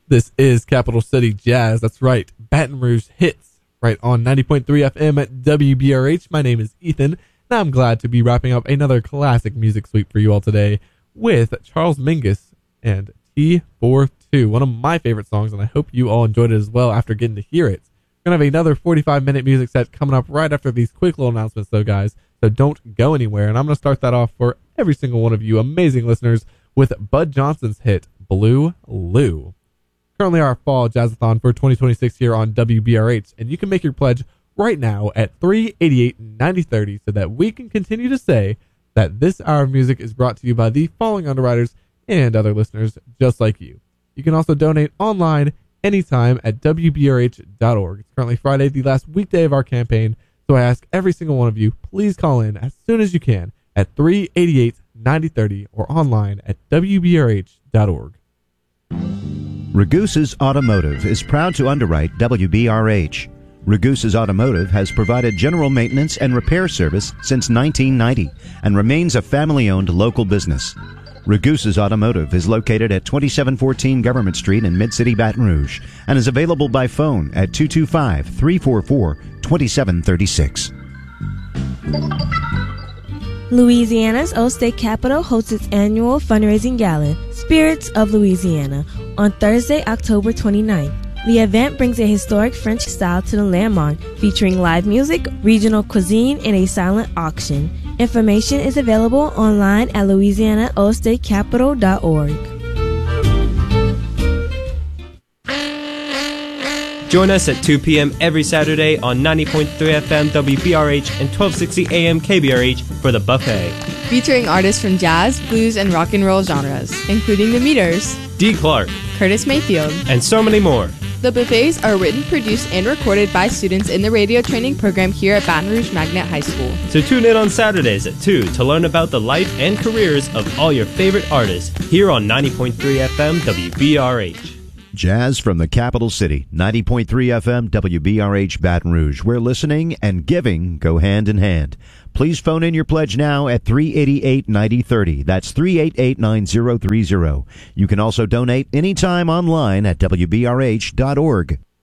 This is Capital City Jazz. That's right. Baton Rouge hits right on 90.3 FM at WBRH. My name is Ethan, and I'm glad to be wrapping up another classic music sweep for you all today with Charles Mingus and T42, one of my favorite songs, and I hope you all enjoyed it as well after getting to hear it. We're going to have another 45-minute music set coming up right after these quick little announcements, though, guys, so don't go anywhere. And I'm going to start that off for every single one of you amazing listeners with Bud Johnson's hit, Blue Lou. Currently our fall jazzathon for 2026 here on WBRH, and you can make your pledge right now at 388-9030 so that we can continue to say that this hour of music is brought to you by the following underwriters and other listeners just like you. You can also donate online anytime at WBRH.org. It's currently Friday, the last weekday of our campaign, so I ask every single one of you, please call in as soon as you can at 388-9030 or online at WBRH.org. Ragusa's Automotive is proud to underwrite WBRH. Ragusa's Automotive has provided general maintenance and repair service since 1990 and remains a family-owned local business. Ragusa's Automotive is located at 2714 Government Street in Mid-City Baton Rouge and is available by phone at 225-344-2736. Louisiana's Old State Capitol hosts its annual fundraising gala, Spirits of Louisiana, on Thursday, October 29th. The event brings a historic French style to the landmark, featuring live music, regional cuisine, and a silent auction. Information is available online at louisianaoldstatecapital.org. Join us at 2 p.m. every Saturday on 90.3 FM WBRH and 1260 AM KBRH for The Buffet. Featuring artists from jazz, blues, and rock and roll genres, including The Meters, Dee Clark, Curtis Mayfield, and so many more. The buffets are written, produced, and recorded by students in the radio training program here at Baton Rouge Magnet High School. So tune in on Saturdays at 2 to learn about the life and careers of all your favorite artists here on 90.3 FM WBRH. Jazz from the capital city, 90.3 FM WBRH Baton Rouge, where listening and giving go hand in hand. Please phone in your pledge now at 388-9030. That's 388-9030. You can also donate anytime online at WBRH.org.